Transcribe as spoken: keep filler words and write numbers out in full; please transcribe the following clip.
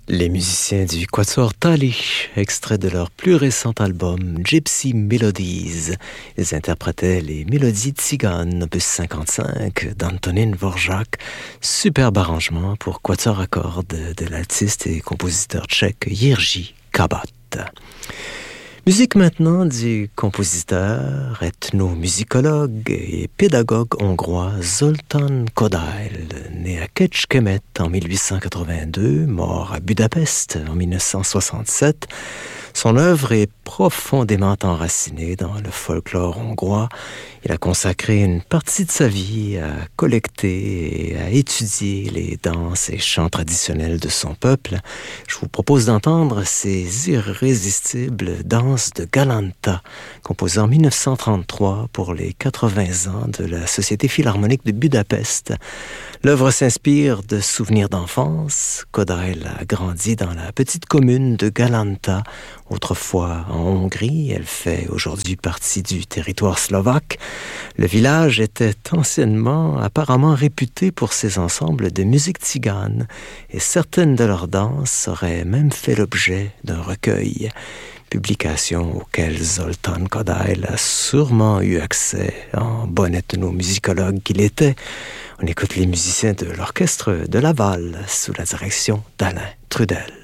Les musiciens du Quatuor Talich, extrait de leur plus récent album Gypsy Melodies. Ils interprétaient les mélodies tziganes, opus cinquante-cinq, d'Antonín Dvořák. Superbe arrangement pour quatuor à cordes de l'altiste et compositeur tchèque Jiří Kabát. Musique maintenant du compositeur, ethnomusicologue et pédagogue hongrois Zoltán Kodály, né à Kecskemét en mille huit cent quatre-vingt-deux, mort à Budapest en mille neuf cent soixante-sept. Son œuvre est profondément enracinée dans le folklore hongrois. Il a consacré une partie de sa vie à collecter et à étudier les danses et chants traditionnels de son peuple. Je vous propose d'entendre ces irrésistibles danses de Galanta, composées en mille neuf cent trente-trois pour les quatre-vingts ans de la Société philharmonique de Budapest. L'œuvre s'inspire de souvenirs d'enfance. Kodály a grandi dans la petite commune de Galanta, autrefois en Hongrie. Elle fait aujourd'hui partie du territoire slovaque. Le village était anciennement apparemment réputé pour ses ensembles de musique tzigane, et certaines de leurs danses auraient même fait l'objet d'un recueil, publication auquel Zoltán Kodály a sûrement eu accès en bon ethnomusicologue qu'il était. On écoute les musiciens de l'orchestre de Laval sous la direction d'Alain Trudel.